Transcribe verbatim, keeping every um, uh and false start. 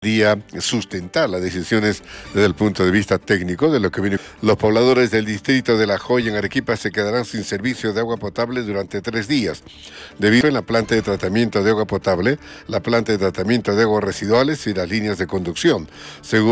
Sustentar las decisiones desde el punto de vista técnico de lo que viene. Los pobladores del distrito de La Joya en Arequipa se quedarán sin servicio de agua potable durante tres días, debido a la planta de tratamiento de agua potable, la planta de tratamiento de aguas residuales y las líneas de conducción. Según